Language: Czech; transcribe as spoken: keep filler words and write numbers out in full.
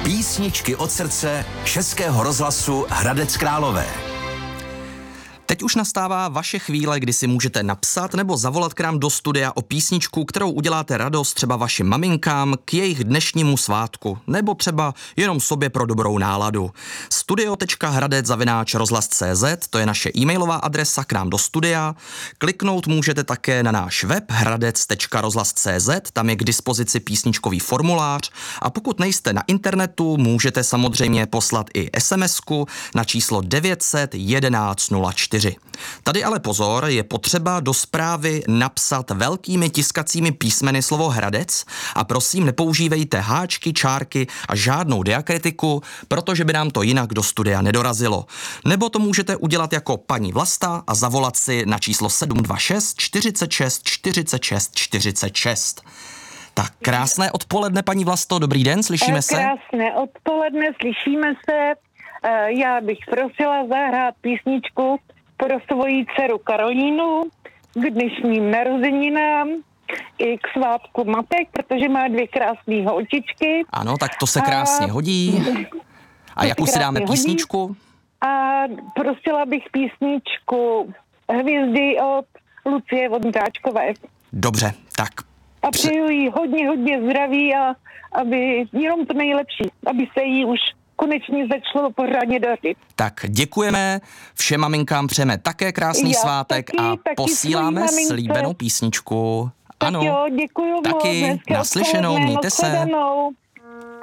Písničky od srdce Českého rozhlasu Hradec Králové. Teď už nastává vaše chvíle, kdy si můžete napsat nebo zavolat k nám do studia o písničku, kterou uděláte radost třeba vašim maminkám k jejich dnešnímu svátku, nebo třeba jenom sobě pro dobrou náladu. studio tečka hradec zavináč rozhlas tečka cé zet, to je naše e-mailová adresa k nám do studia. Kliknout můžete také na náš web hradec tečka rozhlas tečka cé zet, tam je k dispozici písničkový formulář a pokud nejste na internetu, můžete samozřejmě poslat i SMSku na číslo devět set jedenáct nula čtyři. Tady ale pozor, je potřeba do zprávy napsat velkými tiskacími písmeny slovo Hradec a prosím nepoužívejte háčky, čárky a žádnou diakritiku, protože by nám to jinak do studia nedorazilo. Nebo to můžete udělat jako paní Vlasta a zavolat si na číslo sedm dva šest čtyřicet šest čtyřicet šest čtyřicet šest. Tak krásné odpoledne, paní Vlasto, dobrý den, slyšíme se? Krásné odpoledne, slyšíme se. Já bych prosila zahrát písničku pro svoji dceru Karolínu k dnešním narozeninám i k svátku matek, protože má dvě krásné holčičky. Ano, tak to se krásně a... hodí. A jakou si dáme písničku? Hodí. A prosila bych písničku Hvězdy od Lucie Vondráčkové. Dobře, tak. A přeju jí hodně, hodně zdraví a aby jenom to nejlepší, aby se jí už konečně začalo pořádně dařit. Tak děkujeme, všem maminkám přejeme také krásný Já svátek taky, a taky posíláme slíbenou písničku. Tak ano, jo, děkuju moc. taky, naslyšenou, mějte se.